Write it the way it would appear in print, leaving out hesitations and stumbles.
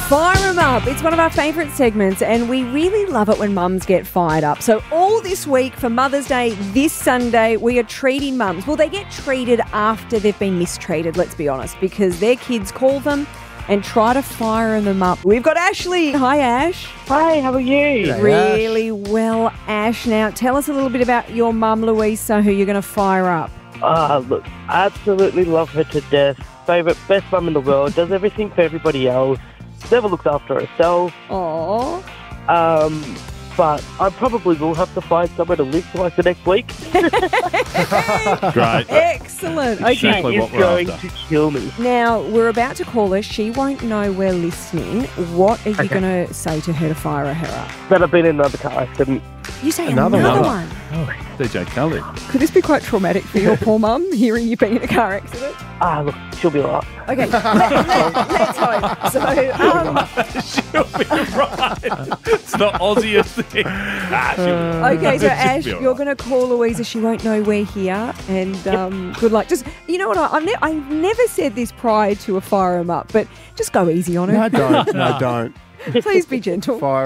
Fire 'em up. It's one of our favourite segments and we really love it when mums get fired up. So all this week for Mother's Day, this Sunday, we are treating mums. Well, they get treated after they've been mistreated, let's be honest, because their kids call them and try to fire them up. We've got Ashley. Hi, Ash. Hi, how are you? G'day, Really well, Ash. Now, tell us a little bit about your mum, Louisa, who you're going to fire up. Look, absolutely love her to death. Favourite, best mum in the world. Does everything for everybody else. Never looks after herself. Aww. But I probably will have to find somewhere to live for like the next week. Great. Excellent. Okay. Exactly She what is we're going after. to kill me. Now, we're about to call her. She won't know we're listening. What are you Okay. going to say to her to fire her up? But I've been in another car accident. You say Another another one. one. Oh, DJ Khaled. Could this be quite traumatic for your poor mum, hearing you've been in a car accident? Look, she'll be alright. Okay, let's hope. So, She'll be right. It's the Aussiest thing. okay, so Ash, be all you're right. going to call Louisa. She won't know we're here. And good luck. Just, you know what, I've never said this prior to a fire 'em up, but just go easy on her. No, don't. No, don't. Please be gentle. Fire